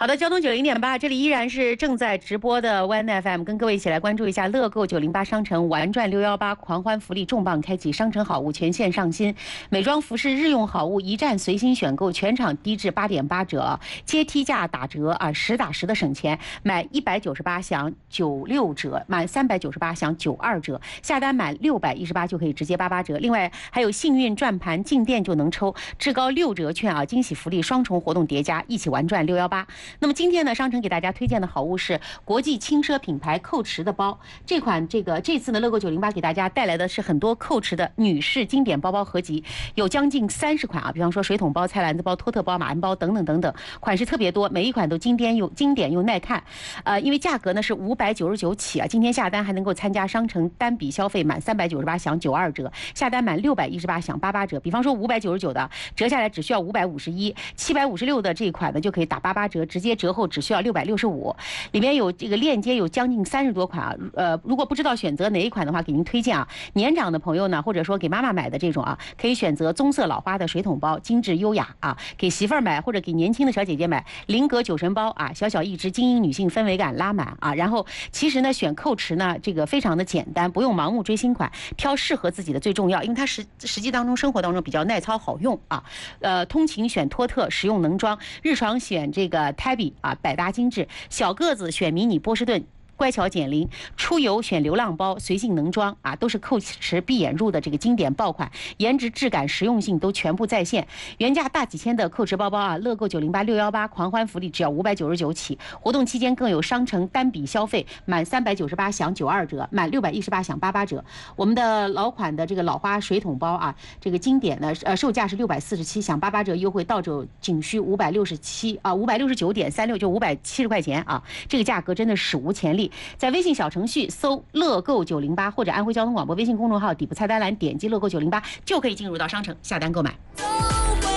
好的，交通90.8，这里依然是正在直播的 One FM， 跟各位一起来关注一下乐购908商城玩转618狂欢福利重磅开启，商城好物全线上新，美妆服饰日用好物一站随心选购，全场低至8.8折，阶梯价打折啊，实打实的省钱，满198享96折，满398享92折，下单满618就可以直接88折。另外还有幸运转盘进店就能抽，至高6折券啊，惊喜福利双重活动叠加，一起玩转618。那么今天呢，商城给大家推荐的好物是国际轻奢品牌蔻驰的包。这次呢，乐购908给大家带来的是很多蔻驰的女士经典包包合集，有将近30款啊，比方说水桶包、菜篮子包、托特包、马鞍包等等等等，款式特别多，每一款都经典又耐看。因为价格呢是599起啊，今天下单还能够参加商城单笔消费满398享92折，下单满618享88折。比方说599的折下来只需要551，756的这一款呢就可以打88折。直接折后只需要665，里面有这个链接有将近30多款啊。如果不知道选择哪一款的话，给您推荐啊。年长的朋友呢，或者说给妈妈买的这种啊，可以选择棕色老花的水桶包，精致优雅啊。给媳妇儿买或者给年轻的小姐姐买菱格酒神包啊，小小一只，精英女性氛围感拉满啊。然后其实呢，选蔻驰呢，这个非常的简单，不用盲目追新款，挑适合自己的最重要，因为它实际当中生活当中比较耐操好用啊。通勤选托特，实用能装；日常选这个Tabby 啊，百搭精致；小个子选迷你波士顿，乖巧减龄；出游选流浪包，随性能装啊，都是蔻驰闭眼入的这个经典爆款，颜值、质感、实用性都全部在线。原价大几千的蔻驰包包啊，乐购908、618狂欢福利只要599起，活动期间更有商城单笔消费满398享92折，满618享88折。我们的老款的这个老花水桶包啊，这个经典呢，售价是647，享88折优惠，到手仅需569.36，就570块钱啊，这个价格真的史无前例。在微信小程序搜乐购908或者安徽交通广播微信公众号底部菜单栏点击乐购908就可以进入到商城下单购买。